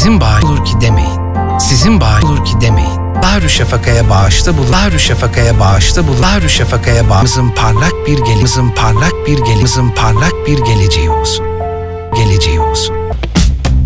Sizin bağış olur ki demeyin. Sizin bağış olur ki demeyin. Darüşşafaka'ya bağışta bulun. Darüşşafaka'ya bağışta bulun. Darüşşafaka'ya bağışımızın parlak bir geleceği olsun.